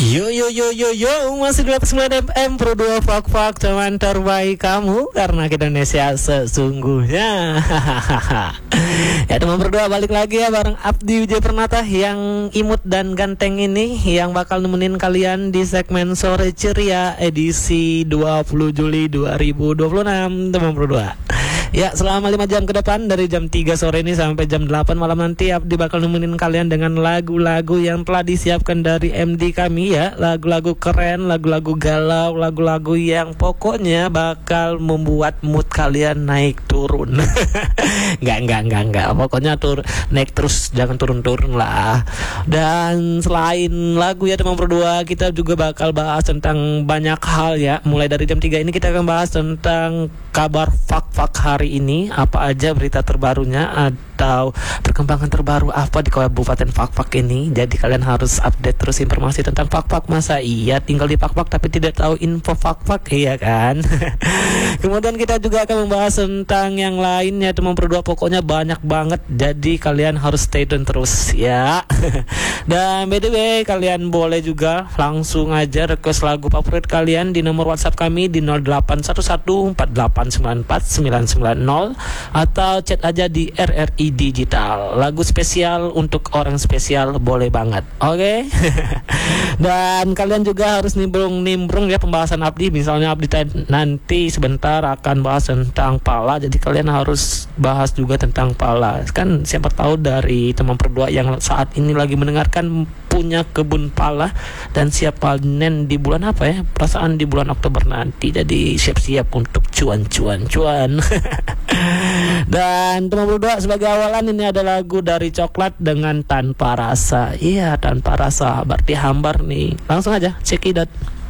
Yo yo yo yo yo, masih 29 FM Pro 2 Fak teman terbaik kamu karena Indonesia sesungguhnya. Ya teman Pro 2 balik lagi ya bareng Abdi Wijaya Pernata yang imut dan ganteng ini yang bakal nemenin kalian di segmen Sore Ceria edisi 20 Juli 2026 teman Pro 2. Ya, selama 5 jam ke depan dari jam 3 sore ini sampai jam 8 malam nanti Abdi bakal nemenin kalian dengan lagu-lagu yang telah disiapkan dari MD kami ya. Lagu-lagu keren, lagu-lagu galau, lagu-lagu yang pokoknya bakal membuat mood kalian naik turun. Enggak. Pokoknya naik terus, jangan turun-turun lah. Dan selain lagu ya teman berdua, kita juga bakal bahas tentang banyak hal ya. Mulai dari jam 3 ini kita akan bahas tentang kabar fak-fak hari ini, apa aja berita terbarunya atau perkembangan terbaru apa di Kabupaten Fak-Fak ini. Jadi kalian harus update terus informasi tentang Fak-Fak. Masa iya tinggal di Fak-Fak tapi tidak tahu info Fak-Fak, iya kan? Kemudian kita juga akan membahas tentang yang lainnya teman berdua, pokoknya banyak banget. Jadi kalian harus stay tune terus ya. Dan by the way, kalian boleh juga langsung aja request lagu favorit kalian di nomor WhatsApp kami di 081148949990 atau chat aja di RRI Digital. Lagu spesial untuk orang spesial boleh banget. Oke. Dan kalian juga harus nimbrung ya pembahasan Abdi. Misalnya Abdi nanti sebentar akan bahas tentang pala, jadi kalian harus bahas juga tentang pala. Kan siapa tahu dari teman berdua yang saat ini lagi mendengarkan punya kebun pala dan siap panen di bulan apa ya? Perasaan di bulan Oktober nanti. Jadi siap-siap untuk cuan. Dan teman berdua, sebagai awalan ini ada lagu dari Coklat dengan Tanpa Rasa. Iya, Tanpa Rasa berarti hambar nih. Langsung aja check it out.